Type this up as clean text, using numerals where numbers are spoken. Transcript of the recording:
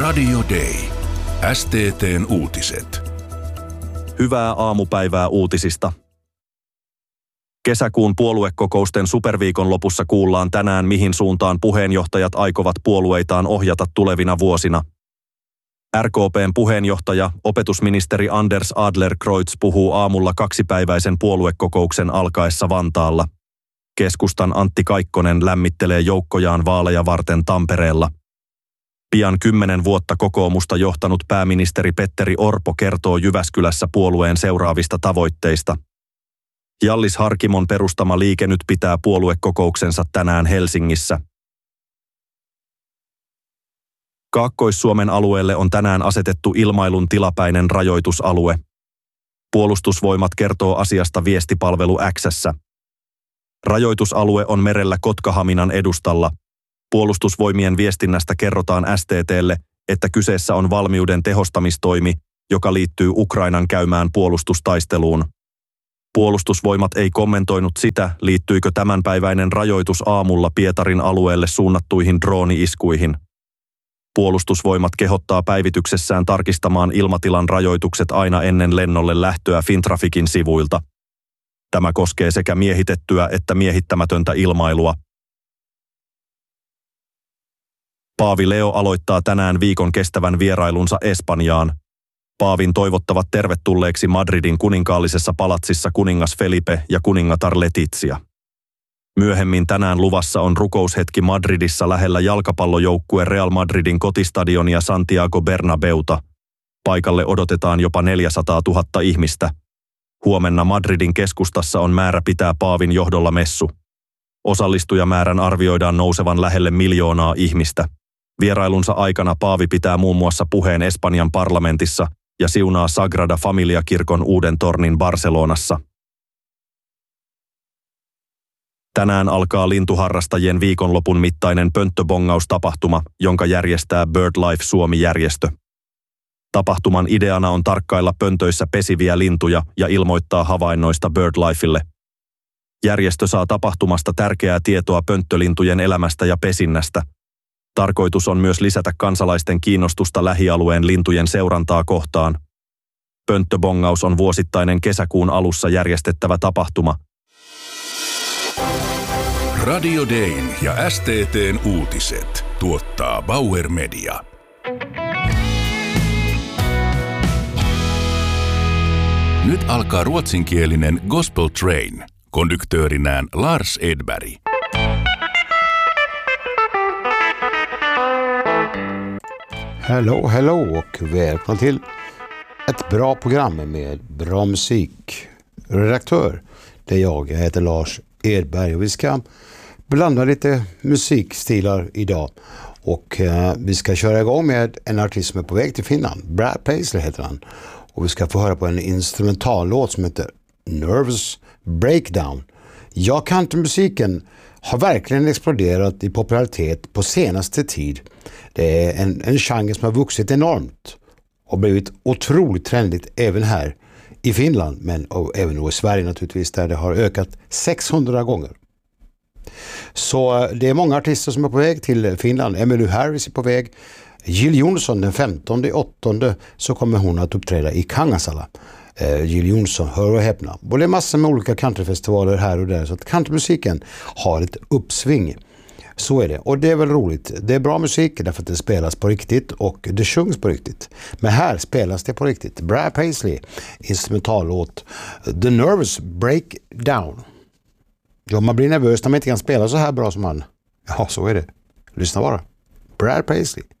Radio Day. STT:n uutiset. Hyvää aamupäivää uutisista. Kesäkuun puoluekokousten superviikon lopussa kuullaan tänään, mihin suuntaan puheenjohtajat aikovat puolueitaan ohjata tulevina vuosina. RKP:n puheenjohtaja, opetusministeri Anders Adlercreutz puhuu aamulla kaksipäiväisen puoluekokouksen alkaessa Vantaalla. Keskustan Antti Kaikkonen lämmittelee joukkojaan vaaleja varten Tampereella. Pian 10 vuotta kokoomusta johtanut pääministeri Petteri Orpo kertoo Jyväskylässä puolueen seuraavista tavoitteista. Hjallis Harkimon perustama liike nyt pitää puoluekokouksensa tänään Helsingissä. Kaakkois-Suomen alueelle on tänään asetettu ilmailun tilapäinen rajoitusalue. Puolustusvoimat kertoo asiasta viestipalvelu X:ssä. Rajoitusalue on merellä Kotkahaminan edustalla. Puolustusvoimien viestinnästä kerrotaan STT:lle, että kyseessä on valmiuden tehostamistoimi, joka liittyy Ukrainan käymään puolustustaisteluun. Puolustusvoimat ei kommentoinut sitä, liittyykö tämänpäiväinen rajoitus aamulla Pietarin alueelle suunnattuihin drooni-iskuihin. Puolustusvoimat kehottaa päivityksessään tarkistamaan ilmatilan rajoitukset aina ennen lennolle lähtöä Fintraficin sivuilta. Tämä koskee sekä miehitettyä että miehittämätöntä ilmailua. Paavi Leo aloittaa tänään viikon kestävän vierailunsa Espanjaan. Paavin toivottavat tervetulleeksi Madridin kuninkaallisessa palatsissa kuningas Felipe ja kuningatar Letizia. Myöhemmin tänään luvassa on rukoushetki Madridissa lähellä jalkapallojoukkue Real Madridin kotistadionia Santiago Bernabeuta. Paikalle odotetaan jopa 400 000 ihmistä. Huomenna Madridin keskustassa on määrä pitää Paavin johdolla messu. Osallistujamäärän arvioidaan nousevan lähelle 1 miljoonaa ihmistä. Vierailunsa aikana Paavi pitää muun muassa puheen Espanjan parlamentissa ja siunaa Sagrada Familia-kirkon uuden tornin Barcelonassa. Tänään alkaa lintuharrastajien viikonlopun mittainen pönttöbongaustapahtuma, jonka järjestää BirdLife Suomi-järjestö. Tapahtuman ideana on tarkkailla pöntöissä pesiviä lintuja ja ilmoittaa havainnoista BirdLifelle. Järjestö saa tapahtumasta tärkeää tietoa pönttölintujen elämästä ja pesinnästä. Tarkoitus on myös lisätä kansalaisten kiinnostusta lähialueen lintujen seurantaa kohtaan. Pönttöbongaus on vuosittainen kesäkuun alussa järjestettävä tapahtuma. Radio Dayn ja STT:n uutiset tuottaa Bauer Media. Nyt alkaa ruotsinkielinen Gospel Train. Konduktörinään Lars Edberg. Hello och välkomna till ett bra program med bra musik. Redaktör, det är jag heter Lars Edberg och vi ska blanda lite musikstilar idag. Och vi ska köra igång med en artist som är på väg till Finland. Brad Paisley heter han. Och vi ska få höra på en instrumentallåt som heter Nervous Breakdown. Ja, countrymusiken har verkligen exploderat i popularitet på senaste tid. Det är en genre som har vuxit enormt och blivit otroligt trendigt även här i Finland, men även i Sverige naturligtvis, där det har ökat 600 gånger. Så det är många artister som är på väg till Finland. Emmylou Harris är på väg. Jill Johnson den 15/8 så kommer hon att uppträda i Kangasala. Jill Johnson, hör och häpna. Och det är massor med olika countryfestivaler här och där, så att countrymusiken har ett uppsving. Så är det. Och det är väl roligt. Det är bra musik därför att det spelas på riktigt och det sjungs på riktigt. Men här spelas det på riktigt. Brad Paisley, instrumentallåt The Nervous Breakdown. Ja, man blir nervös när man inte kan spela så här bra som han. Ja, så är det. Lyssna bara. Brad Paisley.